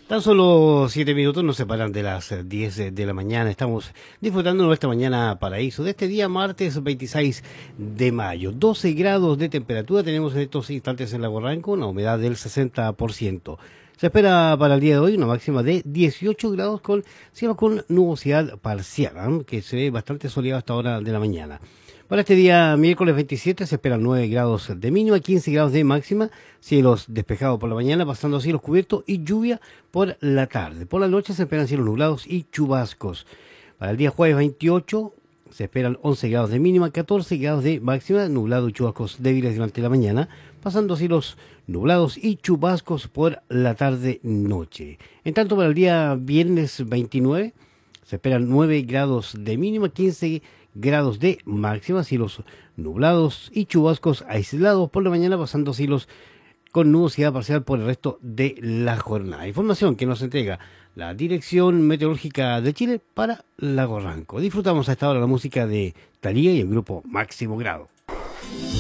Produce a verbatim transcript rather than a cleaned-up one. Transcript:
Tan solo siete minutos nos separan de las eh, diez de la mañana. Estamos disfrutando nuestra mañana paraíso de este día martes veintiséis de mayo. doce grados de temperatura tenemos en estos instantes en Lago Ranco, una humedad del sesenta por ciento. Se espera para el día de hoy una máxima de dieciocho grados con cielo con nubosidad parcial, ¿eh? Que se ve bastante soleado hasta hora de la mañana. Para este día miércoles veintisiete se esperan nueve grados de mínima, quince grados de máxima, cielos despejados por la mañana, pasando a cielos cubiertos y lluvia por la tarde. Por la noche se esperan cielos nublados y chubascos. Para el día jueves veintiocho se esperan once grados de mínima, catorce grados de máxima, nublado y chubascos débiles durante la mañana, pasando a cielos nublados y chubascos por la tarde-noche. En tanto, para el día viernes veintinueve se esperan nueve grados de mínima, quince grados de máxima, cielos nublados y chubascos aislados por la mañana, pasando cielos con nubosidad parcial por el resto de la jornada. Información que nos entrega la Dirección Meteorológica de Chile para Lago Ranco. Disfrutamos a esta hora la música de Thalía y el grupo Máximo Grado.